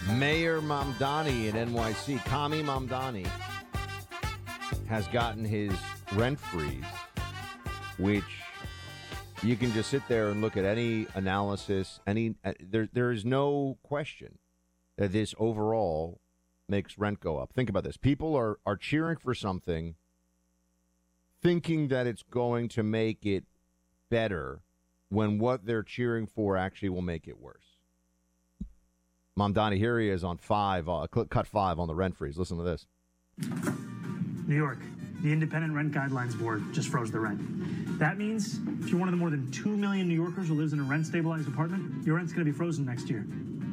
Mayor Mamdani in NYC, Kami Mamdani, has gotten his rent freeze, which you can just sit there and look at any analysis. There is no question that this overall makes rent go up. Think about this. People are cheering for something, thinking that it's going to make it better when what they're cheering for actually will make it worse. Mamdani, here he is on cut 5 on the rent freeze. Listen to this. New York, the Independent Rent Guidelines Board just froze the rent. That means if you're one of the more than 2 million New Yorkers who lives in a rent-stabilized apartment, your rent's going to be frozen next year.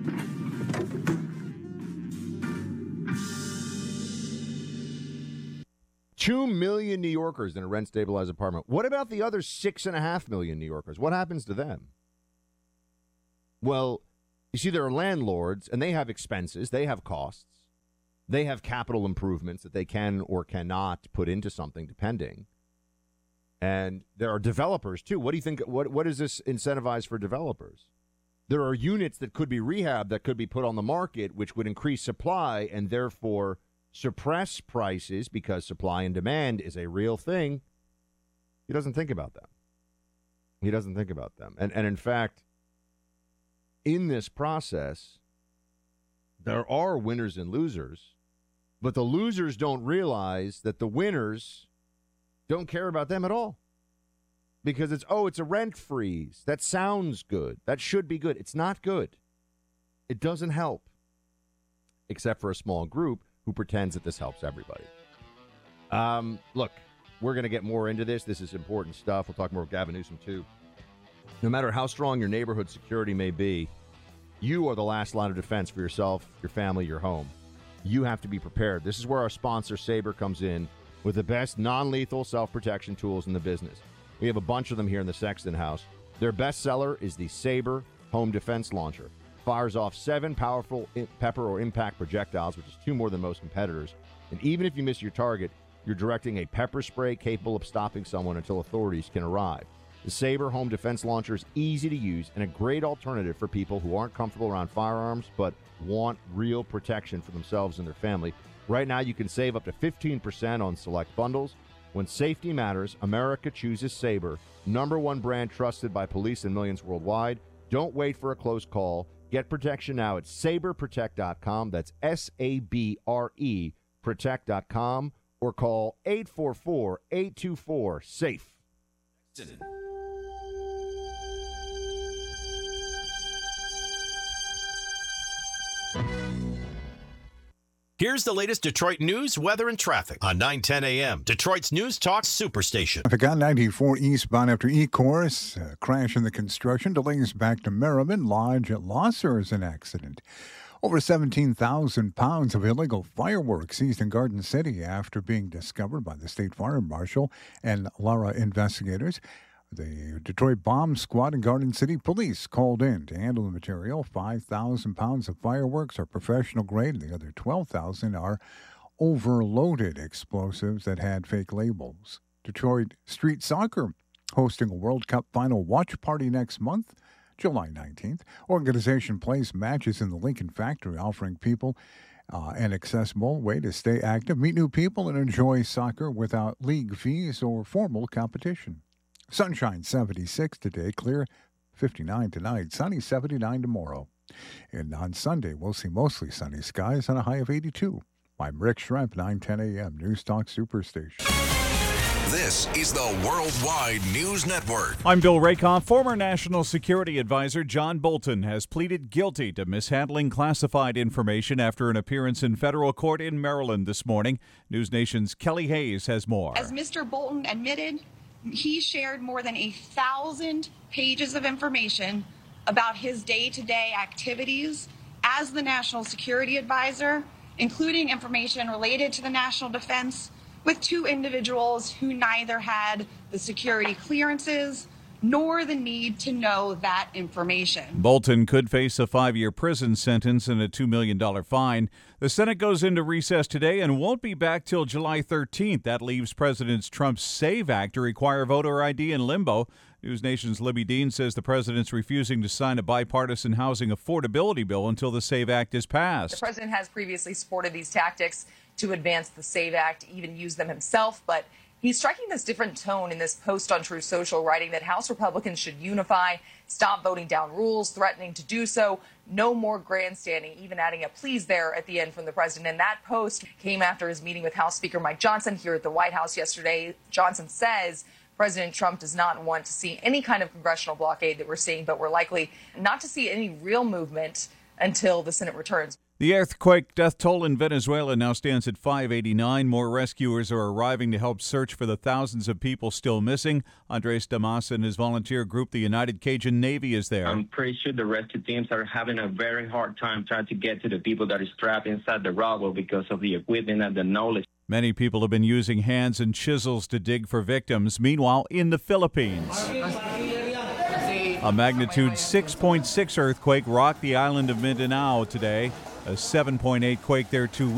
$2 million New Yorkers in a rent-stabilized apartment. What about the other 6.5 million New Yorkers? What happens to them? Well, you see, there are landlords, and they have expenses. They have costs. They have capital improvements that they can or cannot put into something, depending. And there are developers, too. What do you think? What does this incentivize for developers? There are units that could be rehabbed that could be put on the market, which would increase supply and therefore suppress prices because supply and demand is a real thing. He doesn't think about them. He doesn't think about them. And in fact, in this process, there are winners and losers, but the losers don't realize that the winners don't care about them at all. Because it's a rent freeze. That sounds good. That should be good. It's not good. It doesn't help, except for a small group who pretends that this helps everybody. Look, we're going to get more into this. This is important stuff. We'll talk more with Gavin Newsom, too. No matter how strong your neighborhood security may be, you are the last line of defense for yourself, your family, your home. You have to be prepared. This is where our sponsor, Sabre, comes in with the best non-lethal self-protection tools in the business. We have a bunch of them here in the Sexton house. Their best seller is the Sabre Home Defense Launcher. Fires off 7 powerful pepper or impact projectiles, which is 2 more than most competitors. And even if you miss your target, you're directing a pepper spray capable of stopping someone until authorities can arrive. The Sabre Home Defense Launcher is easy to use and a great alternative for people who aren't comfortable around firearms but want real protection for themselves and their family. Right now, you can save up to 15% on select bundles. When safety matters, America chooses Sabre, #1 brand trusted by police and millions worldwide. Don't wait for a close call. Get protection now at saberprotect.com. That's SABRE protect.com or call 844-824-SAFE. Here's the latest Detroit news, weather, and traffic on 910 a.m. Detroit's News Talk Superstation. Traffic on 94 eastbound after E-Course. Crash in the construction. Delays back to Merriman. Lodge at Losser is an accident. Over 17,000 pounds of illegal fireworks seized in Garden City after being discovered by the State Fire Marshal and Lara investigators. The Detroit Bomb Squad and Garden City Police called in to handle the material. 5,000 pounds of fireworks are professional grade. The other 12,000 are overloaded explosives that had fake labels. Detroit Street Soccer hosting a World Cup final watch party next month, July 19th. Organization plays matches in the Lincoln Factory, offering people an accessible way to stay active, meet new people, and enjoy soccer without league fees or formal competition. Sunshine 76 today, clear 59 tonight, sunny 79 tomorrow. And on Sunday, we'll see mostly sunny skies on a high of 82. I'm Rick Schrempf, 910 a.m. News Talk Superstation. This is the Worldwide News Network. I'm Bill Rakoff. Former National Security Advisor John Bolton has pleaded guilty to mishandling classified information after an appearance in federal court in Maryland this morning. News Nation's Kelly Hayes has more. As Mr. Bolton admitted, he shared more than 1,000 pages of information about his day-to-day activities as the National Security Advisor, including information related to the national defense, with 2 individuals who neither had the security clearances nor the need to know that information. Bolton could face a 5-year prison sentence and a $2 million fine. The Senate goes into recess today and won't be back till July 13th. That leaves President Trump's SAVE Act to require voter ID in limbo. News Nation's Libby Dean says the president's refusing to sign a bipartisan housing affordability bill until the SAVE Act is passed. The president has previously supported these tactics to advance the SAVE Act, even used them himself, but he's striking this different tone in this post on Truth Social, writing that House Republicans should unify, stop voting down rules, threatening to do so, no more grandstanding, even adding a please there at the end from the president. And that post came after his meeting with House Speaker Mike Johnson here at the White House yesterday. Johnson says President Trump does not want to see any kind of congressional blockade that we're seeing, but we're likely not to see any real movement until the Senate returns. The earthquake death toll in Venezuela now stands at 589. More rescuers are arriving to help search for the thousands of people still missing. Andres Damas and his volunteer group, the United Cajun Navy, is there. I'm pretty sure the rescue teams are having a very hard time trying to get to the people that are trapped inside the rubble because of the equipment and the knowledge. Many people have been using hands and chisels to dig for victims. Meanwhile, in the Philippines, a magnitude 6.6 earthquake rocked the island of Mindanao today. A 7.8 quake there 2 weeks